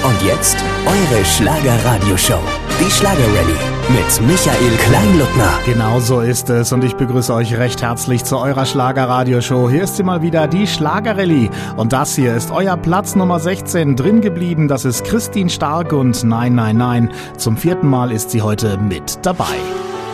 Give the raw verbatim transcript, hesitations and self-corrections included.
Und jetzt eure Schlager-Radio-Show. Die Schlager-Rallye mit Michael Kleinluttner. Genau so ist es und ich begrüße euch recht herzlich zu eurer Schlager-Radio-Show. Hier ist sie mal wieder, die Schlager-Rallye. Und das hier ist euer Platz Nummer sechzehn drin geblieben. Das ist Christine Stark und Nein, Nein, Nein. Zum vierten Mal ist sie heute mit dabei.